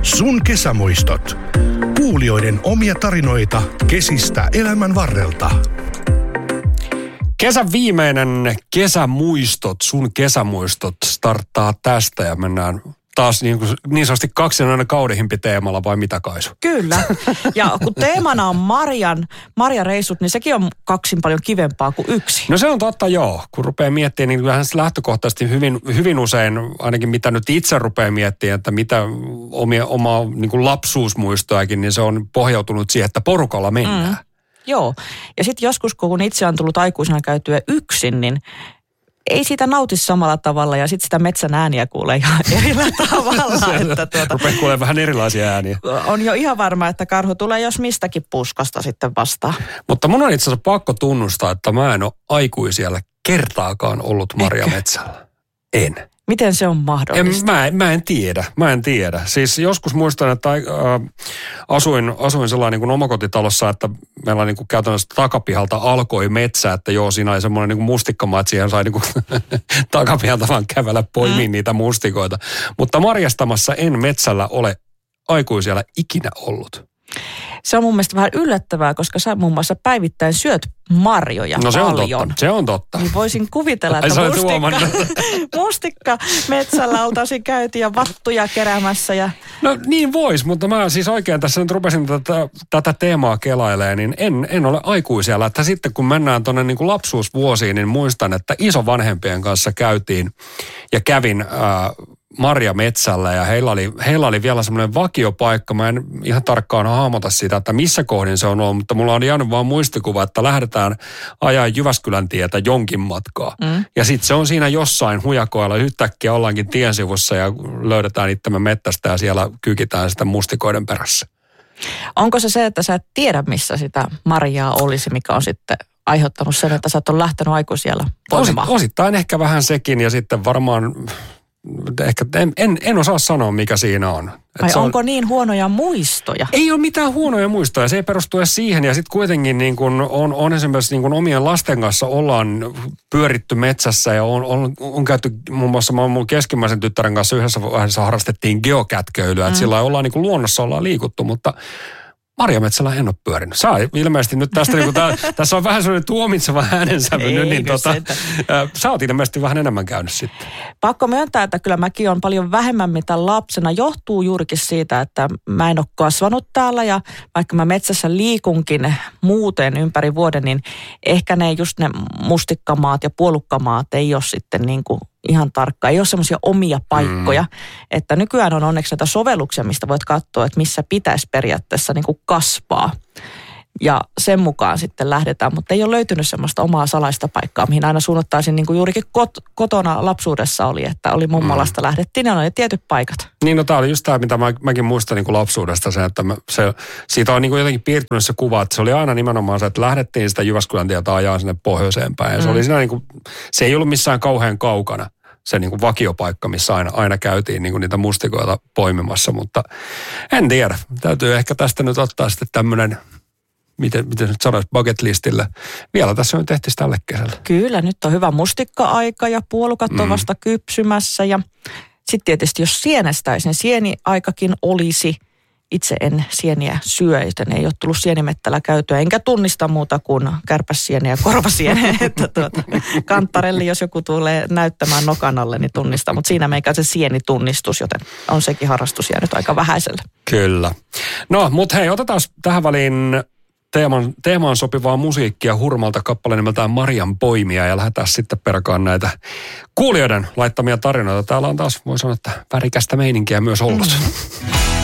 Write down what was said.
Sun kesämuistot. Kuulijoiden omia tarinoita kesistä elämän varrelta. Kesän viimeinen kesämuistot, sun kesämuistot starttaa tästä ja mennään taas niin sanotusti kaksinainen kaudenhimpi teemalla vai mitä, Kaisu? Kyllä. Ja kun teemana on marjareissut, niin sekin on kaksin paljon kivempaa kuin yksi. No se on totta, joo. Kun rupeaa miettimään, niin kyllähän se lähtökohtaisesti hyvin usein, ainakin mitä nyt itse rupeaa miettimään, että mitä omaa niin kuin lapsuusmuistoakin, niin se on pohjautunut siihen, että porukalla mennään. Joo. Ja sitten joskus, kun itse on tullut aikuisena käytyä yksin, niin ei siitä nauti samalla tavalla ja sitten sitä metsän ääniä kuulee ihan erillä tavalla. Rupeaa kuulemaan vähän erilaisia ääniä. On jo ihan varma, että karhu tulee jos mistäkin puskasta sitten vastaan. Mutta mun on itse asiassa pakko tunnustaa, että mä en ole aikuisiellä kertaakaan ollut marjametsällä. En. Miten se on mahdollista? Mä en tiedä. Siis joskus muistan, että asuin sellainen niin kuin omakotitalossa, että meillä niin kuin käytännössä takapihalta alkoi metsä, että joo, siinä oli semmoinen niin kuin mustikkamaa, että siihen sai niin kuin takapihalta vaan kävellä poimiin niitä mustikoita. Mutta marjastamassa en metsällä ole aikuisiellä ikinä ollut. Se on mun mielestä vähän yllättävää, koska sä muun muassa päivittäin syöt marjoja paljon. Se on totta. Niin voisin kuvitella, että mustikka metsällä oltaisiin käyty ja vattuja keräämässä. Ja... No niin vois, mutta mä siis oikein tässä nyt rupesin tätä teemaa kelailemaan, niin en ole aikuisiellä. Että sitten kun mennään tuonne niin kuin lapsuusvuosiin, niin muistan, että isovanhempien kanssa käytiin ja kävin marjametsällä ja heillä oli vielä semmoinen vakiopaikka. Mä en ihan tarkkaan hahmota sitä, että missä kohdin se on ollut, mutta mulla on jäänyt vaan muistikuva, että lähdetään ajaa Jyväskylän tietä jonkin matkaa. Ja sitten se on siinä jossain hujakoilla, yhtäkkiä ollaankin tiensivussa ja löydetään itsemme mettästä ja siellä kykitään sitä mustikoiden perässä. Onko se, että sä et tiedä, missä sitä marjaa olisi, mikä on sitten aiheuttanut sen, että sä et ole lähtenyt aikuisiellä poimimaan? Osittain ehkä vähän sekin ja sitten varmaan... Ehkä en osaa sanoa, mikä siinä on. Vai onko niin huonoja muistoja? Ei ole mitään huonoja muistoja. Se ei perustu edes siihen. Ja sitten kuitenkin niin kun on esimerkiksi niin kun omien lasten kanssa ollaan pyöritty metsässä ja on käyty muun muassa mun keskimmäisen tyttären kanssa yhdessä vaiheessa harrastettiin geokätköilyä. Että sillä ollaan niin kun luonnossa ollaan liikuttu, mutta... marjametsällä en ole pyörinyt. Saa ilmeisesti nyt tästä, niin tässä on vähän sellainen tuomitseva äänensävy nyt, niin sä oot ilmeisesti vähän enemmän käynyt sitten. Pakko myöntää, että kyllä mäkin on paljon vähemmän mitä lapsena. Johtuu juurikin siitä, että mä en ole kasvanut täällä ja vaikka mä metsässä liikunkin muuten ympäri vuoden, niin ehkä ne mustikkamaat ja puolukkamaat ei ole sitten niin kuin ihan tarkkaan. Ei ole semmoisia omia paikkoja, että nykyään on onneksi näitä sovelluksia, mistä voit katsoa, että missä pitäisi periaatteessa niin kuin kasvaa. Ja sen mukaan sitten lähdetään, mutta ei ole löytynyt semmoista omaa salaista paikkaa, mihin aina suunnattaisin niin kuin juurikin kotona lapsuudessa oli, että oli mummolasta lähdettiin ja oli tietyt paikat. Niin, no tämä oli just tämä, mitä mäkin muistan niin kuin lapsuudesta, se, että siitä on niin kuin jotenkin piirtynyt se kuva, että se oli aina nimenomaan se, että lähdettiin sitä Jyväskylän tietä ajaa sinne pohjoiseen päin. Ja se oli siinä niin kuin, se ei ollut missään kauhean kaukana. Se niin kuin vakiopaikka, missä aina käytiin niin kuin niitä mustikoita poimimassa, mutta en tiedä. Täytyy ehkä tästä nyt ottaa sitten tämmöinen, miten nyt sanoisi, bucket listille. Vielä tässä on tehty tälle kesällä. Kyllä, nyt on hyvä mustikka-aika ja puolukat on vasta kypsymässä. Ja sitten tietysti jos sienestäisi, niin sieniaikakin olisi. Itse en sieniä syö, joten ei ole tullut sienimettällä käytyä. Enkä tunnista muuta kuin kärpäsieniä ja korvasieniä. Että kanttarelli, jos joku tulee näyttämään nokan alle, niin tunnistaa. Mutta siinä meikä se sienitunnistus, joten on sekin harrastus jäänyt aika vähäiselle. Kyllä. No, mutta hei, otetaan tähän väliin teemaan sopivaa musiikkia Hurmalta kappale nimeltään Marjan poimia ja lähdetään sitten perkaan näitä kuulijoiden laittamia tarinoita. Täällä on taas, voi sanoa, että värikästä meininkiä myös ollut.